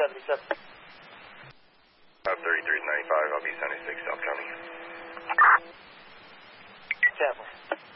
77. 3395, I'll be 76 South County. Tampa.